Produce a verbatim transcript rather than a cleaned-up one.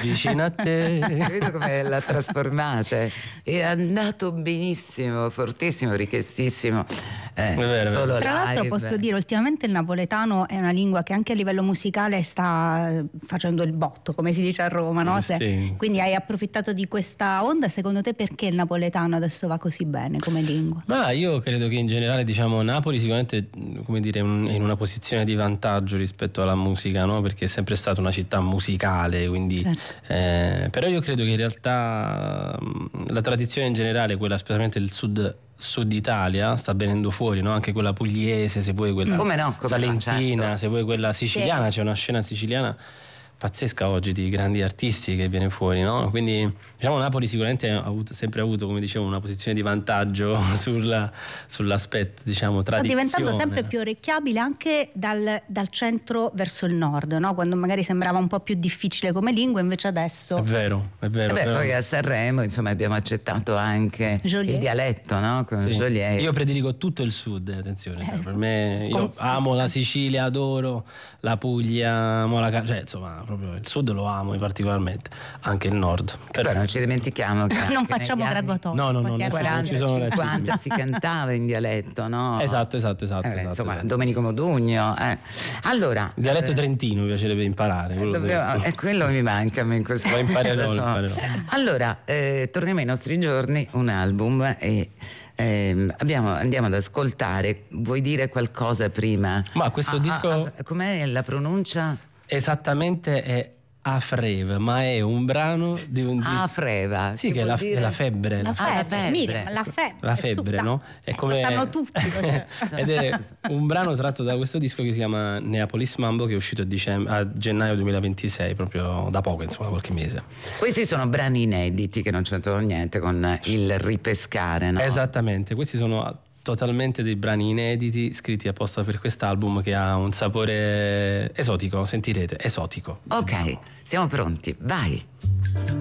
vicino a te. Vedo come la trasformate. È andato benissimo, fortissimo, richiestissimo. Eh, vero, solo Tra l'altro live. posso dire, ultimamente il napoletano è una lingua che anche a livello musicale sta facendo il botto, come si dice a Roma, no? Se, Sì. quindi hai approfittato di questa onda. Secondo te perché il napoletano adesso va così bene come lingua? Ma io credo che in generale, diciamo, Napoli sicuramente, come dire, è un- è in una posizione di vantaggio rispetto alla musica, no? Perché è sempre stata una città musicale, quindi Certo. eh, però io credo che in realtà mh, la tradizione in generale, quella specialmente del sud Sud Italia, sta venendo fuori, no? Anche quella pugliese, se vuoi, quella Come no, come no, salentina, certo. se vuoi quella siciliana, c'è una scena siciliana pazzesca oggi di grandi artisti che viene fuori, no? Quindi diciamo Napoli sicuramente ha avuto, sempre avuto, come dicevo, una posizione di vantaggio sulla, sull'aspetto, diciamo, Sta tradizione. diventando sempre più orecchiabile anche dal, dal centro verso il nord, no? Quando magari sembrava un po' più difficile come lingua, invece adesso È vero, è vero. Eh beh, però- poi a Sanremo insomma abbiamo accettato anche Joliet. il dialetto, no? Con Sì. Joliet. Io prediligo tutto il sud, attenzione, cioè, per me io Com- amo la Sicilia, adoro la Puglia, amo la Ca- cioè insomma proprio il sud lo amo particolarmente, anche il nord. Però Però non ci dimentichiamo che non anche facciamo negli anni graduatorie. No, no, no, quasi non arriviamo. ci sono le quaranta cinquanta attitudini. si cantava in dialetto, no? Esatto, esatto, esatto, Eh, esatto, insomma, esatto. Domenico Modugno. eh. Allora, Il dialetto eh, trentino mi piacerebbe imparare. quello dobbiamo- devo- eh, quello mi manca a me in questo Lo imparerò, adesso- lo imparerò. Allora, eh, torniamo ai nostri giorni, un album e ehm, abbiamo- andiamo ad ascoltare. Vuoi dire qualcosa prima? Ma questo Ah, disco- ah, ah, com'è la pronuncia? Esattamente è Afrev, ma è un brano di un disco. Ah, freva. Sì, che è la, è la febbre. La la febbre, Ah, la febbre. Miriam, la febbre. La febbre, Su, no? È come... Lo sanno tutti. Ed è un brano tratto da questo disco che si chiama Neapolis Mambo, che è uscito a, dicem- a gennaio duemilaventisei, proprio da poco, insomma, qualche mese. Questi sono brani inediti che non c'entrano niente con il ripescare, no? Esattamente, questi sono totalmente dei brani inediti scritti apposta per quest'album che ha un sapore esotico, sentirete, esotico. Ok, siamo pronti, vai.